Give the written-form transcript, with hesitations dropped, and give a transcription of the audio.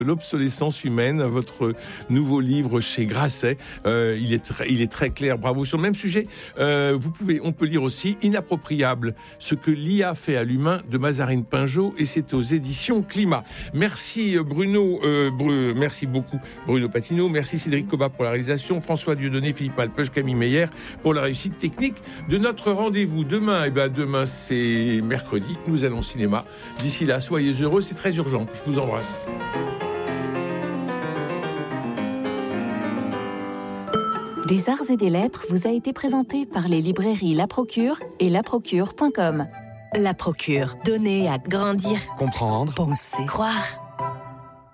L'obsolescence humaine, votre nouveau livre chez Grasset. Il est très clair, bravo. Sur le même sujet, on peut lire aussi Inappropriable, ce que l'IA fait à l'humain de Mazarine Pinjot, et c'est aux éditions Climat. Merci merci beaucoup Bruno Patino, merci Cédric Cobat pour la réalisation, François Dieudonné, Philippe Malpeuch, Camille Meyer pour la réussite technique de notre rendez-vous. Demain c'est mercredi, nous allons au cinéma. D'ici là, soyez heureux, c'est très urgent. Je vous embrasse. Des arts et des lettres vous a été présenté par les librairies La Procure et laprocure.com. La Procure, donner à grandir, comprendre, penser, croire.